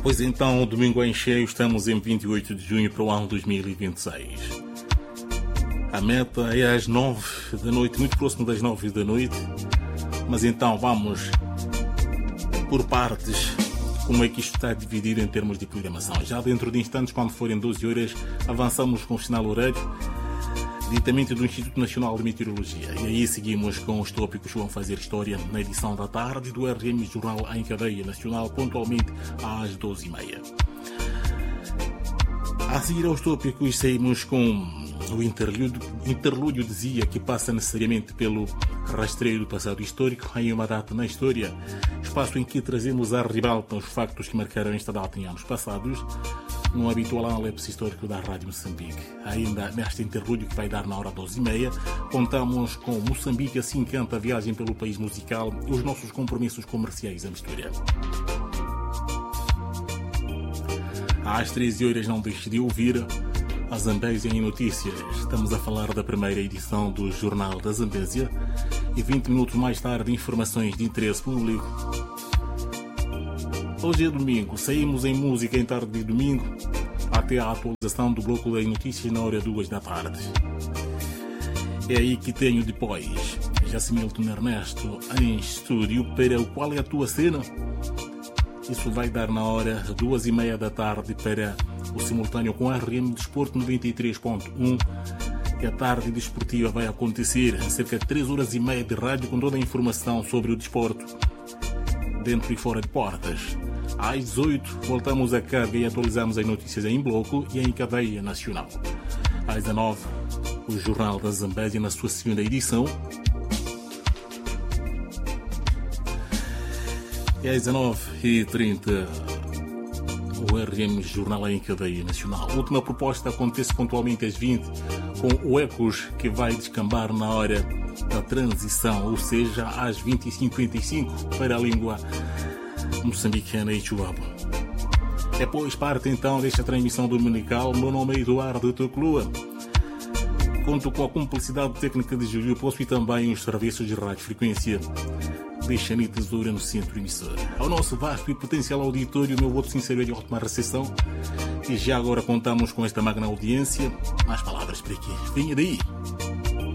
Pois então, domingo em cheio, estamos em 28 de junho para o ano 2026. A meta é às 9 da noite, muito próximo das 9 da noite. Mas então vamos por partes, como é que isto está dividido em termos de programação. Já dentro de instantes, quando forem 12 horas, avançamos com o sinal horário diretamente do Instituto Nacional de Meteorologia. E aí seguimos com os tópicos que vão fazer história na edição da tarde do RM Jornal em Cadeia Nacional, pontualmente às 12h30. A seguir aos tópicos, saímos com o interlúdio dizia que passa necessariamente pelo rastreio do passado histórico em uma data na história, espaço em que trazemos à ribalta os factos que marcaram esta data em anos passados, no habitual análise histórico da Rádio Moçambique. Ainda neste interlúdio que vai dar na hora 12h30, contamos com Moçambique assim canta a viagem pelo país musical e os nossos compromissos comerciais à mistura. Às 13 horas não deixe de ouvir a Zambésia em Notícias. Estamos a falar da primeira edição do Jornal da Zambésia e 20 minutos mais tarde informações de interesse público. Hoje é domingo, saímos em música em tarde de domingo até a atualização do bloco das notícias na hora 2 da tarde. É aí que tenho depois Jacimilton Ernesto em estúdio para o Qual é a Tua Cena? Isso vai dar na hora 2h30 da tarde para o simultâneo com a RM Desporto 93.1. E a tarde desportiva vai acontecer em cerca de 3h30 de rádio com toda a informação sobre o desporto dentro e fora de portas. Às 18 voltamos a carga e atualizamos as notícias em bloco e em cadeia nacional. Às 19 o Jornal da Zambésia na sua segunda edição. E às 19h30 o RM Jornal em Cadeia Nacional. A última proposta acontece pontualmente às 20 com o Ecos que vai descambar na hora da transição, ou seja, às 20h55 para a língua moçambicana e chuaba. Depois parte então desta transmissão dominical. Meu nome é Eduardo Toclua. Conto com a cumplicidade técnica de Júlio Poço e também os serviços de rádio frequência de Xani Tesoura no centro emissor. Ao nosso vasto e potencial auditório, meu voto sincero é de ótima recepção. E já agora contamos com esta magna audiência. Mais palavras por aqui. Venha daí.